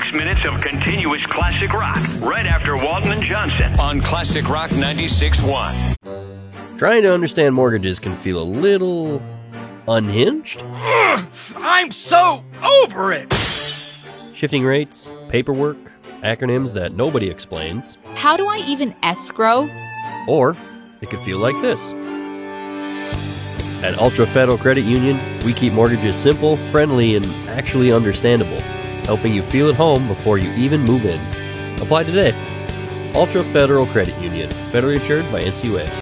6 minutes of continuous classic rock right after Walton and Johnson on Classic Rock 96.1. Trying to understand mortgages can feel a little unhinged. I'm so over it! Shifting rates, paperwork, acronyms that nobody explains. How do I even escrow? Or it could feel like this. At Ultra Federal Credit Union, we keep mortgages simple, friendly, and actually understandable, helping you feel at home before you even move in. Apply today. Ultra Federal Credit Union, federally insured by NCUA.